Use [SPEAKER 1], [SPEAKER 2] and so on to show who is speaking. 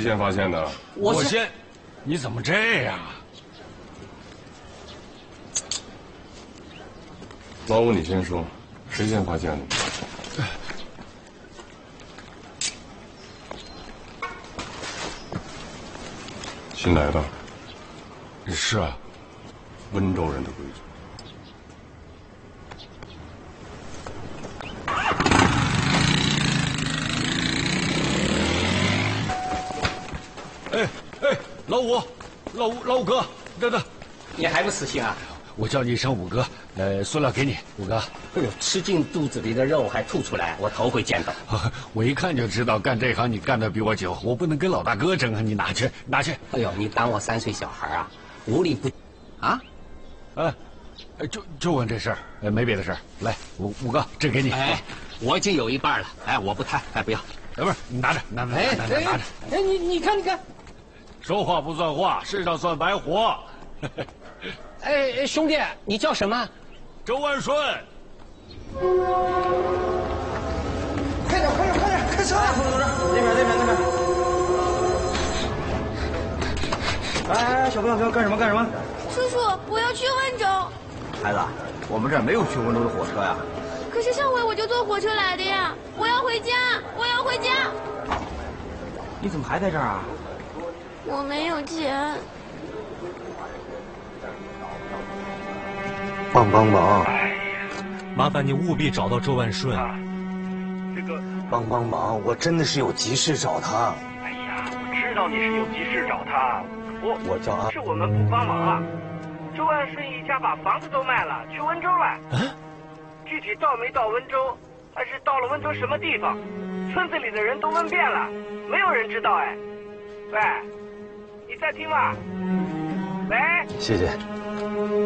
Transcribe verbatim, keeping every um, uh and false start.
[SPEAKER 1] 先发现的？
[SPEAKER 2] 我先。你怎么这样啊？
[SPEAKER 1] 老五，你先说，谁先发现的？新来的。
[SPEAKER 2] 是啊，
[SPEAKER 1] 温州人的规矩。
[SPEAKER 2] 哎哎，老五，老五，老五哥，等等，
[SPEAKER 3] 你还不死心啊？
[SPEAKER 2] 我叫你一声五哥，呃，塑料给你，五哥。
[SPEAKER 3] 哎呦，吃进肚子里的肉还吐出来，我头回见到。
[SPEAKER 2] 我一看就知道干这行你干的比我久，我不能跟老大哥争啊！你拿去，拿去。
[SPEAKER 3] 哎呦，你当我三岁小孩啊？无理不，啊？
[SPEAKER 2] 哎，就就问这事儿，呃，没别的事儿。来，五五哥，这给你。
[SPEAKER 3] 哎，我已经有一半了，哎，我不贪，哎，不要。
[SPEAKER 2] 哎，不是，你拿着，拿着，
[SPEAKER 3] 哎，
[SPEAKER 2] 拿着，拿着。
[SPEAKER 3] 哎，你你看，你看。
[SPEAKER 2] 说话不算话，身上算白活。
[SPEAKER 3] 哎，兄弟，你叫什么？
[SPEAKER 2] 周万顺。
[SPEAKER 4] 快点，快点，快点，开车！哎，副同志，那边，那边，那边。哎哎，小朋友，小朋友，干什么？干什么？
[SPEAKER 5] 叔叔，我要去温州。
[SPEAKER 4] 孩子，我们这儿没有去温州的火车呀。
[SPEAKER 5] 可是上回我就坐火车来的呀！我要回家，我要回家。
[SPEAKER 4] 你怎么还在这儿啊？
[SPEAKER 5] 我没有钱，
[SPEAKER 6] 帮帮忙！
[SPEAKER 7] 麻烦你务必找到周万顺。
[SPEAKER 6] 这个帮帮忙！我真的是有急事找他。
[SPEAKER 8] 哎呀，我知道你是有急事找他，我
[SPEAKER 6] 我叫阿，
[SPEAKER 8] 是我们不帮忙啊。周万顺一家把房子都卖了，去温州了。嗯，具体到没到温州，还是到了温州什么地方，村子里的人都问遍了，没有人知道哎。喂。 你在听吗？喂，
[SPEAKER 6] 谢谢。